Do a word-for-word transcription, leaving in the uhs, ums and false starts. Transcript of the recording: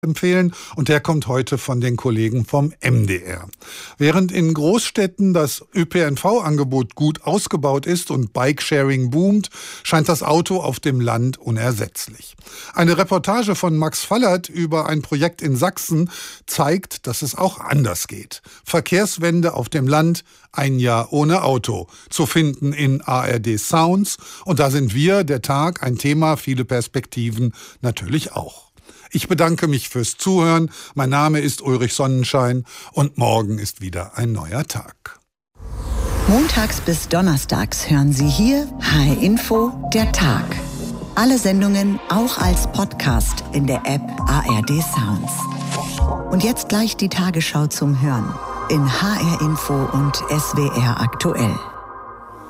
empfehlen und der kommt heute von den Kollegen vom M D R. Während in Großstädten das Ö P N V-Angebot gut ausgebaut ist und Bikesharing boomt, scheint das Auto auf dem Land unersetzlich. Eine Reportage von Max Fallert über ein Projekt in Sachsen zeigt, dass es auch anders geht. Verkehrswende auf dem Land, ein Jahr ohne Auto, zu finden in A R D Sounds. Und da sind wir, der Tag, ein Thema, viele Perspektiven natürlich auch. Ich bedanke mich fürs Zuhören. Mein Name ist Ulrich Sonnenschein und morgen ist wieder ein neuer Tag. Montags bis donnerstags hören Sie hier H R Info, der Tag. Alle Sendungen auch als Podcast in der App A R D Sounds. Und jetzt gleich die Tagesschau zum Hören in H R Info und S W R aktuell.